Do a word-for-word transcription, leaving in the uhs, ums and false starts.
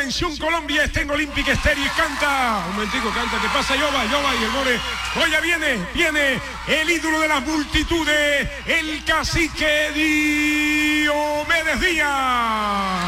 Atención Colombia, está en Olympic Stereo y canta. Un momentico, canta, ¿qué pasa? Yoba, Yoba y el more. Oye, viene, viene el ídolo de las multitudes, el cacique Diomedes Díaz.